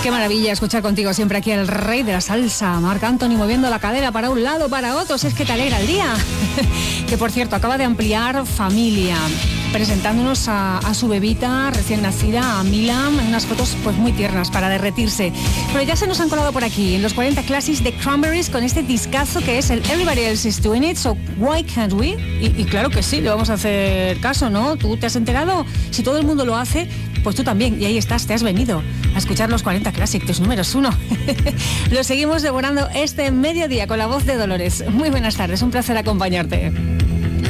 Qué maravilla escuchar contigo siempre aquí al rey de la salsa, Marc Anthony, moviendo la cadera para un lado, para otro, si es que te alegra el día. Que por cierto, acaba de ampliar familia, presentándonos a su bebita recién nacida, a Milan, en unas fotos pues muy tiernas para derretirse. Pero ya se nos han colado por aquí en los 40 Classics de Cranberries con este discazo que es el Everybody Else is Doing It, so why can't we? Y claro que sí, le vamos a hacer caso, ¿no? ¿Tú te has enterado? Si todo el mundo lo hace, pues tú también. Y ahí estás, te has venido a escuchar los 40 Classic, tus números 1. Lo seguimos devorando este mediodía con la voz de Dolores. Muy buenas tardes, un placer acompañarte.